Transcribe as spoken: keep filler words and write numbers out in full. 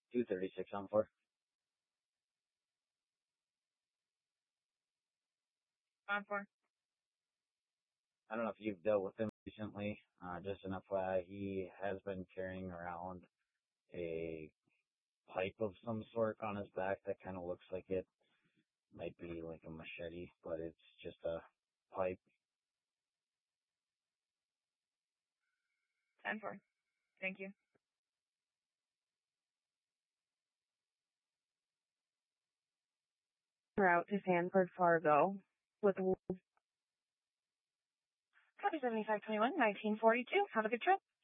two thirty-six on four. On four. I don't know if you've dealt with him recently. Uh, just an F Y I, he has been carrying around a pipe of some sort on his back that kind of looks like it might be like a machete, but it's just a pipe. ten four. Thank you. Route to Sanford Fargo with Copy seventy-five twenty-one, nineteen forty-two. Have a good trip.